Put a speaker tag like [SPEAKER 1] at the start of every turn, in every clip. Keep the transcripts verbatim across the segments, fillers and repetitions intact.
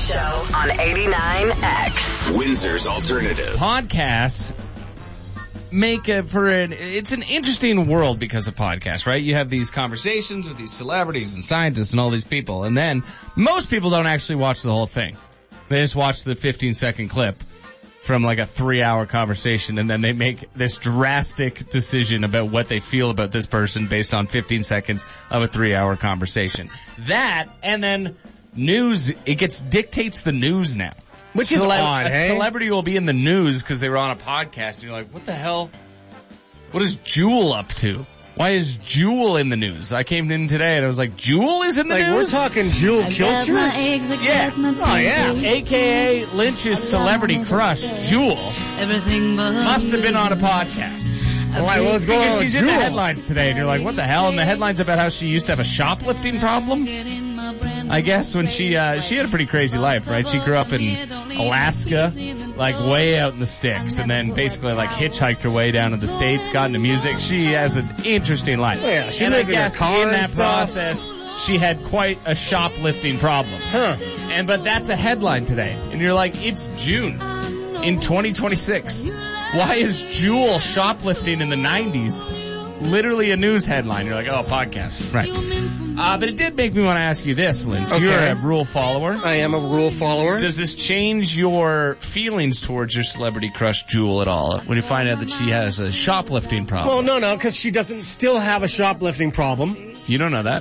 [SPEAKER 1] Show on eighty-nine X.
[SPEAKER 2] Windsor's Alternative.
[SPEAKER 3] Podcasts make a, for an, it's an interesting world because of podcasts, right? You have these conversations with these celebrities and scientists and all these people, and then most people don't actually watch the whole thing. They just watch the fifteen second clip from like a three hour conversation, and then they make this drastic decision about what they feel about this person based on fifteen seconds of a three hour conversation. That, and then news, it gets, dictates the news now.
[SPEAKER 4] Which is
[SPEAKER 3] Cele-
[SPEAKER 4] odd,
[SPEAKER 3] A
[SPEAKER 4] hey?
[SPEAKER 3] celebrity will be in the news because they were on a podcast, and you're like, what the hell? What is Jewel up to? Why is Jewel in the news? I came in today and I was like, Jewel is in the
[SPEAKER 4] Like,
[SPEAKER 3] news?
[SPEAKER 4] we're talking Jewel Kilcher?
[SPEAKER 3] Yeah.
[SPEAKER 4] Oh, yeah.
[SPEAKER 3] A K A Lynch's celebrity crush, Jewel, must have been on a podcast.
[SPEAKER 4] Well, like, what's going on
[SPEAKER 3] Because
[SPEAKER 4] with
[SPEAKER 3] she's in the
[SPEAKER 4] Jewel?
[SPEAKER 3] headlines today, and you're like, what the hell? And the headline's about how she used to have a shoplifting problem. I guess when she, uh, she had a pretty crazy life, right? She grew up in Alaska, like way out in the sticks, and then basically like hitchhiked her way down to the States, got into music. She has an interesting life.
[SPEAKER 4] Oh, yeah, she
[SPEAKER 3] and
[SPEAKER 4] lived
[SPEAKER 3] I
[SPEAKER 4] in her
[SPEAKER 3] guess
[SPEAKER 4] car
[SPEAKER 3] in
[SPEAKER 4] and
[SPEAKER 3] that
[SPEAKER 4] stuff.
[SPEAKER 3] process, she had quite a shoplifting problem.
[SPEAKER 4] Huh.
[SPEAKER 3] And, but that's a headline today. And you're like, it's June in twenty twenty-six. Why is Jewel shoplifting in the nineties literally a news headline? You're like, oh, podcast. Right. Uh, but it did make me want to ask you this, Lynch.
[SPEAKER 4] Okay.
[SPEAKER 3] You're a rule follower.
[SPEAKER 4] I am a rule follower.
[SPEAKER 3] Does this change your feelings towards your celebrity crush, Jewel, at all? When you find out that she has a shoplifting problem?
[SPEAKER 4] Well, no, no, because she doesn't still have a shoplifting problem.
[SPEAKER 3] You don't know that.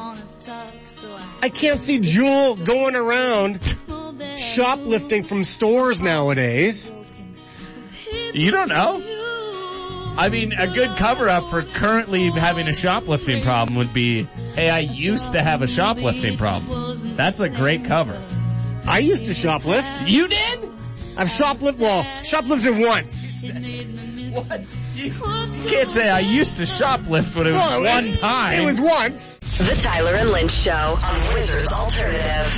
[SPEAKER 4] I can't see Jewel going around shoplifting from stores nowadays.
[SPEAKER 3] You don't know? I mean, a good cover-up for currently having a shoplifting problem would be, hey, I used to have a shoplifting problem. That's a great cover.
[SPEAKER 4] I used to shoplift.
[SPEAKER 3] You did?
[SPEAKER 4] I've shoplifted, well, shoplifted once.
[SPEAKER 3] What? You can't say I used to shoplift when it was
[SPEAKER 4] Well,
[SPEAKER 3] one
[SPEAKER 4] it-
[SPEAKER 3] time.
[SPEAKER 4] It was once.
[SPEAKER 1] The Tyler and Lynch Show on Windsor's Alternative.